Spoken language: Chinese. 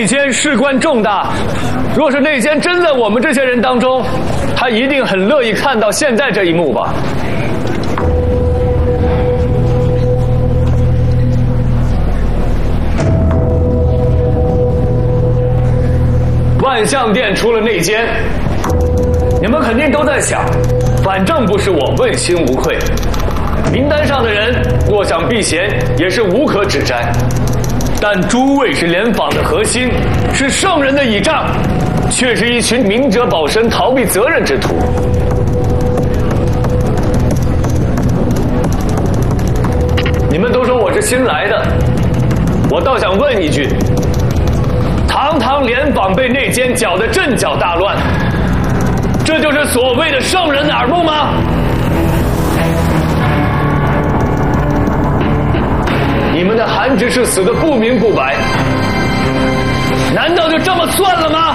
监事关重大，若是内监真在我们这些人当中，他一定很乐意看到现在这一幕吧。万象殿出了内奸，你们肯定都在想，反正不是我，问心无愧。名单上的人若想避嫌，也是无可指摘。但诸位是联访的核心，是圣人的倚仗，却是一群明哲保身、逃避责任之徒。你们都说我是新来的，我倒想问一句：堂堂联访被内奸搅得阵脚大乱，这就是所谓的圣人耳目吗？你们的韩执事死得不明不白，难道就这么算了吗？